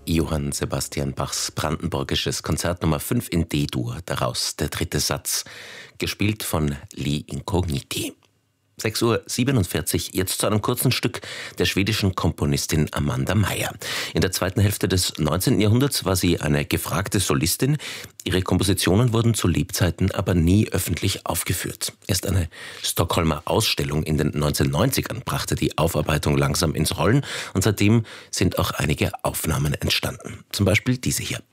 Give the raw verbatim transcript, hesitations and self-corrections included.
Johann Sebastian Bachs brandenburgisches Konzert Nummer fünf in D-Dur, daraus der dritte Satz, gespielt von Li Incogniti. sechs Uhr siebenundvierzig, jetzt zu einem kurzen Stück der schwedischen Komponistin Amanda Meyer. In der zweiten Hälfte des neunzehnten Jahrhunderts war sie eine gefragte Solistin. Ihre Kompositionen wurden zu Lebzeiten aber nie öffentlich aufgeführt. Erst eine Stockholmer Ausstellung in den neunzehnhundertneunzigern brachte die Aufarbeitung langsam ins Rollen und seitdem sind auch einige Aufnahmen entstanden. Zum Beispiel diese hier.